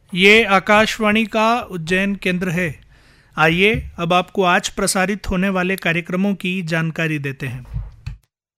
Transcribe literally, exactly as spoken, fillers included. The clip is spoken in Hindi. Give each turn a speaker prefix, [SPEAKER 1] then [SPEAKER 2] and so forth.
[SPEAKER 1] ये आकाशवाणी का उज्जैन केंद्र है। आइए अब आपको आज प्रसारित होने वाले कार्यक्रमों की जानकारी देते हैं।